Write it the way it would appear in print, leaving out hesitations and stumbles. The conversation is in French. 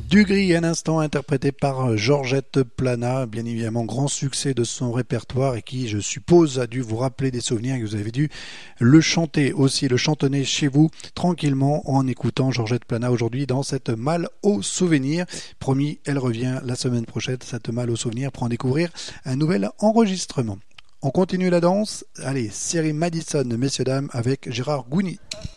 Du Gris, un instant interprété par Georgette Plana, bien évidemment grand succès de son répertoire et qui, je suppose, a dû vous rappeler des souvenirs et que vous avez dû le chanter aussi, le chantonner chez vous tranquillement en écoutant Georgette Plana aujourd'hui dans cette malle aux souvenirs. Promis, elle revient la semaine prochaine, cette malle aux souvenirs, pour en découvrir un nouvel enregistrement. On continue la danse. Allez, série Madison, messieurs dames, avec Gérard Gouny.